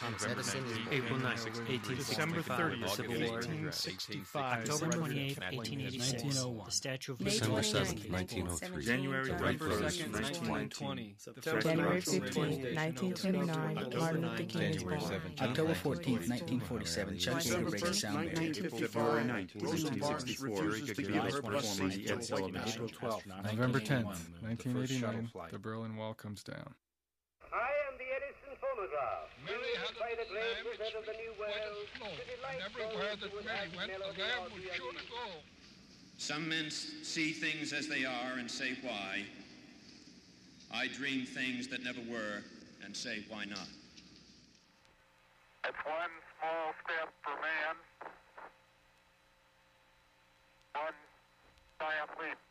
Thomas Edison is born. April 9, December 1865, 30th, the Civil War. 1865. October 28, 1886, 1901. the Statue of May Liberty. December 29th, 7th, 1903. January November 2nd, 1920. January 15th, 1929, Martin Luther King is born. October 14th, 1947, Chuck Yeager breaks a sound barrier. February 19th, 1864, Gagarin performance at celebration. November 10th, 1989, the Berlin Wall comes down. I am the Edison phonograph. Mary had by the a great lamb wizard of the New World. and everywhere that Mary went, the lamb would surely go. Some men see things as they are and say why. I dream things that never were and say why not. It's one small step for man, one giant leap